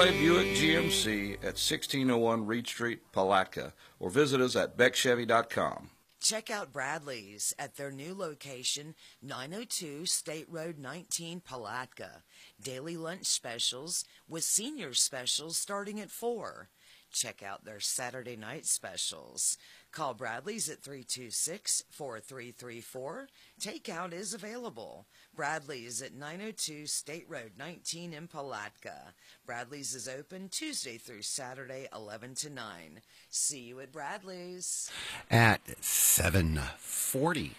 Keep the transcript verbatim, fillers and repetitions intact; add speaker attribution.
Speaker 1: Chevrolet Buick G M C at sixteen oh one Reed Street, Palatka, or visit us at beck chevy dot com.
Speaker 2: Check out Bradley's at their new location, nine oh two State Road nineteen, Palatka. Daily lunch specials with senior specials starting at four. Check out their Saturday night specials. Call Bradley's at three two six, four three three four. Takeout is available. Bradley's at nine oh two State Road nineteen in Palatka. Bradley's is open Tuesday through Saturday, eleven to nine. See you at Bradley's.
Speaker 3: At seven forty,